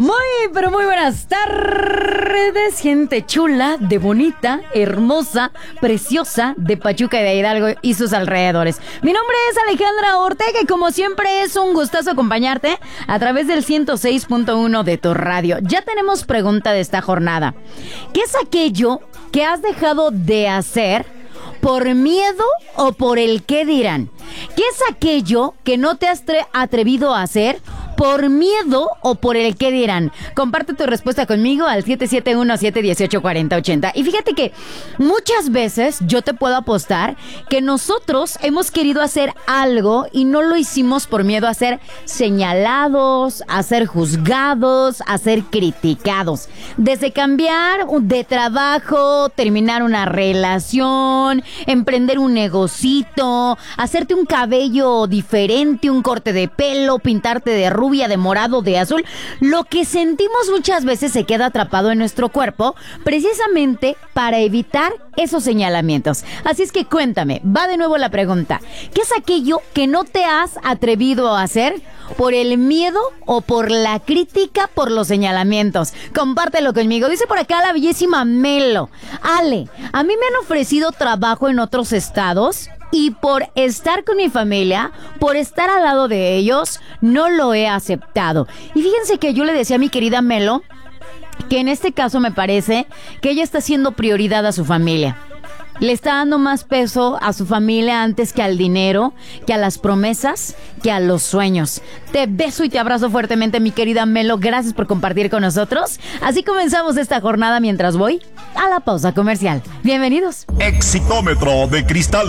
Muy, pero muy buenas tardes, gente chula, de bonita, hermosa, preciosa, de Pachuca y de Hidalgo y sus alrededores. Mi nombre es Alejandra Ortega y como siempre es un gustazo acompañarte a través del 106.1 de tu radio. Ya tenemos pregunta de esta jornada. ¿Qué es aquello que has dejado de hacer por miedo o por el qué dirán? ¿Qué es aquello que no te has atrevido a hacer por miedo o por el qué dirán? Comparte tu respuesta conmigo al 771-718-4080. Y fíjate que muchas veces yo te puedo apostar que nosotros hemos querido hacer algo y no lo hicimos por miedo a ser señalados, a ser juzgados, a ser criticados. Desde cambiar de trabajo, terminar una relación, emprender un negocito, hacerte un cabello diferente, un corte de pelo, pintarte de rubia, de morado, de azul. Lo que sentimos muchas veces se queda atrapado en nuestro cuerpo precisamente para evitar esos señalamientos. Así es que cuéntame, va de nuevo la pregunta. ¿Qué es aquello que no te has atrevido a hacer por el miedo o por la crítica, por los señalamientos? Compártelo conmigo. Dice por acá la bellísima Melo: Ale, a mí me han ofrecido trabajo en otros estados y por estar con mi familia, por estar al lado de ellos, no lo he aceptado. Y fíjense que yo le decía a mi querida Melo que en este caso me parece que ella está haciendo prioridad a su familia. Le está dando más peso a su familia antes que al dinero, que a las promesas, que a los sueños. Te beso y te abrazo fuertemente, mi querida Melo. Gracias por compartir con nosotros. Así comenzamos esta jornada mientras voy a la pausa comercial. Bienvenidos. Exitómetro de Cristal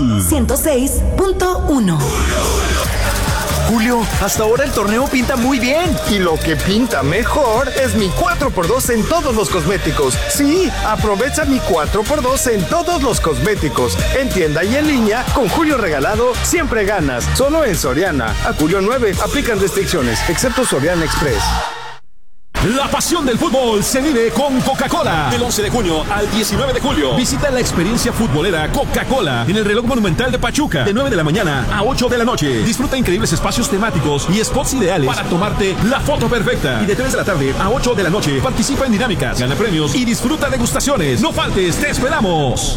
106.1. Julio, hasta ahora el torneo pinta muy bien. Y lo que pinta mejor es mi 4x2 en todos los cosméticos. Sí, aprovecha mi 4x2 en todos los cosméticos. En tienda y en línea, con Julio regalado, siempre ganas. Solo en Soriana. A Julio 9, aplican restricciones, excepto Soriana Express. La pasión del fútbol se vive con Coca-Cola. Del 11 de junio al 19 de julio. Visita la experiencia futbolera Coca-Cola en el reloj monumental de Pachuca. De 9 de la mañana a 8 de la noche. Disfruta increíbles espacios temáticos y spots ideales para tomarte la foto perfecta. Y de 3 de la tarde a 8 de la noche participa en dinámicas, gana premios y disfruta degustaciones. No faltes, te esperamos.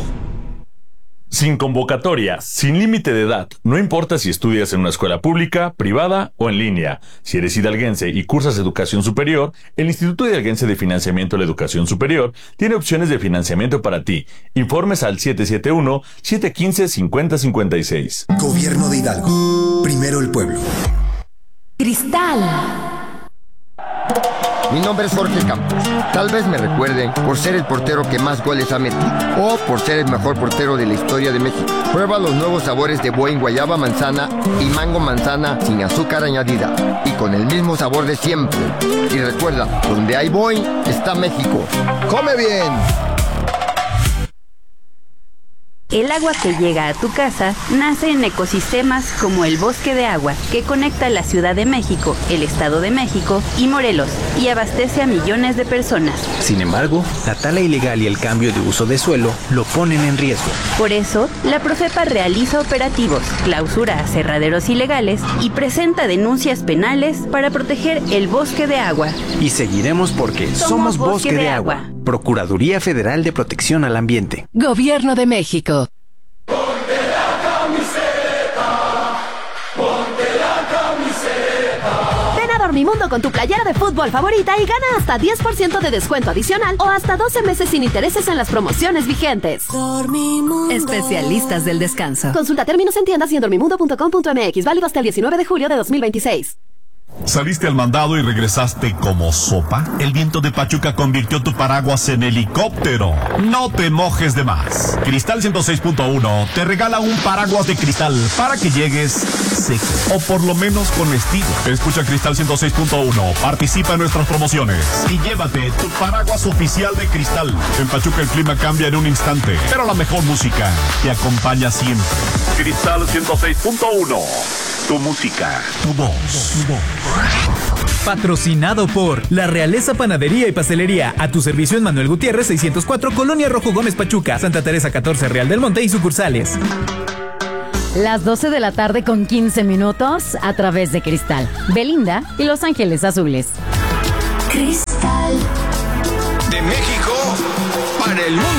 Sin convocatoria, sin límite de edad, no importa si estudias en una escuela pública, privada o en línea. Si eres hidalguense y cursas educación superior, el Instituto Hidalguense de Financiamiento de la Educación Superior tiene opciones de financiamiento para ti. Informes al 771-715-5056. Gobierno de Hidalgo. Primero el pueblo. Cristal. Mi nombre es Jorge Campos. Tal vez me recuerden por ser el portero que más goles ha metido o por ser el mejor portero de la historia de México. Prueba los nuevos sabores de Boing guayaba manzana y mango manzana sin azúcar añadida y con el mismo sabor de siempre. Y recuerda, donde hay Boing está México. ¡Come bien! El agua que llega a tu casa nace en ecosistemas como el Bosque de Agua, que conecta la Ciudad de México, el Estado de México y Morelos, y abastece a millones de personas. Sin embargo, la tala ilegal y el cambio de uso de suelo lo ponen en riesgo. Por eso, la Profepa realiza operativos, clausura aserraderos ilegales y presenta denuncias penales para proteger el Bosque de Agua. Y seguiremos porque somos Bosque de Agua. Procuraduría Federal de Protección al Ambiente. Gobierno de México. Ponte la camiseta, ponte la camiseta. Ven a Dormimundo con tu playera de fútbol favorita y gana hasta 10% de descuento adicional o hasta 12 meses sin intereses en las promociones vigentes. Dormimundo. Especialistas del descanso. Consulta términos en tiendas y en dormimundo.com.mx. Válido hasta el 19 de julio de 2026. ¿Saliste al mandado y regresaste como sopa? El viento de Pachuca convirtió tu paraguas en helicóptero. No te mojes de más. Cristal 106.1 te regala un paraguas de cristal para que llegues seco o por lo menos con estilo. Escucha Cristal 106.1, participa en nuestras promociones y llévate tu paraguas oficial de Cristal. En Pachuca el clima cambia en un instante, pero la mejor música te acompaña siempre. Cristal 106.1. Tu música, tu voz. Patrocinado por La Realeza Panadería y Pastelería. A tu servicio en Manuel Gutiérrez 604, Colonia Rojo Gómez Pachuca, Santa Teresa 14, Real del Monte y sucursales. Las 12 de la tarde con 15 minutos a través de Cristal, Belinda y Los Ángeles Azules. Cristal. en el mundo.